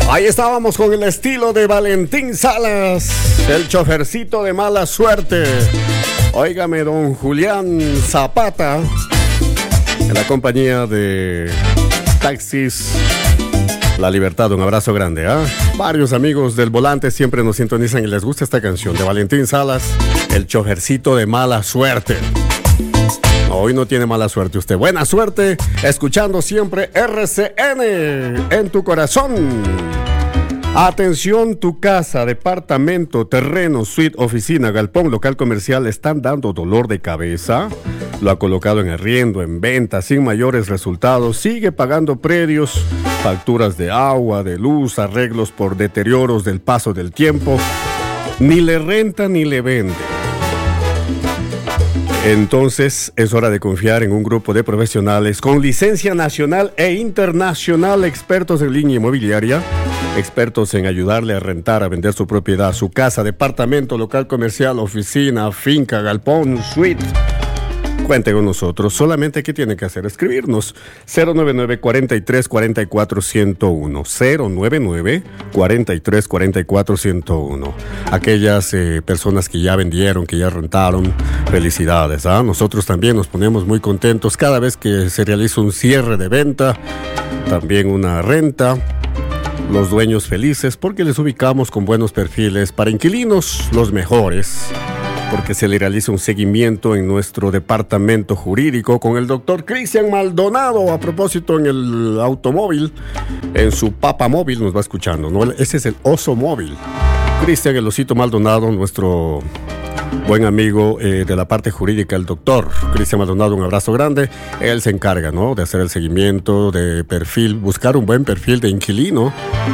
Ahí estábamos con el estilo de Valentín Salas, el chofercito de mala suerte. Óigame, don Julián Zapata, en la compañía de Taxis La Libertad. Un abrazo grande, ¿ah? Varios amigos del volante siempre nos sintonizan y les gusta esta canción de Valentín Salas, el chofercito de mala suerte. Hoy no tiene mala suerte usted. Buena suerte escuchando siempre RCN en tu corazón. Atención, tu casa, departamento, terreno, suite, oficina, galpón, local comercial están dando dolor de cabeza. Lo ha colocado en arriendo, en venta, sin mayores resultados. Sigue pagando predios, facturas de agua, de luz, arreglos por deterioros del paso del tiempo. Ni le renta ni le vende. Entonces es hora de confiar en un grupo de profesionales con licencia nacional e internacional, expertos en línea inmobiliaria, expertos en ayudarle a rentar, a vender su propiedad, su casa, departamento, local comercial, oficina, finca, galpón, suite. Cuente con nosotros. Solamente, ¿qué tiene que hacer? Escribirnos 099-43-44-101. 099-43-44-101. Aquellas personas que ya vendieron, que ya rentaron, felicidades, ¿ah? Nosotros también nos ponemos muy contentos cada vez que se realiza un cierre de venta, también una renta. Los dueños felices porque les ubicamos con buenos perfiles para inquilinos, los mejores, porque se le realiza un seguimiento en nuestro departamento jurídico con el doctor Cristian Maldonado. A propósito, en el automóvil, en su papamóvil nos va escuchando, ¿no? Ese es el oso móvil. Cristian, el osito Maldonado, nuestro buen amigo de la parte jurídica, el doctor Cristian Maldonado, un abrazo grande. Él se encarga, ¿no?, de hacer el seguimiento de perfil, buscar un buen perfil de inquilino